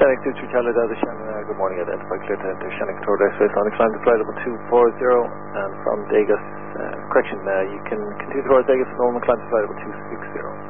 Shannon 23 Charlie Delta, Shannon, good morning, identified clear to enter Shannon Control Airspace on climb to flight level 240, and from Vegas, you can continue towards Vegas at the moment, climb to flight level 260.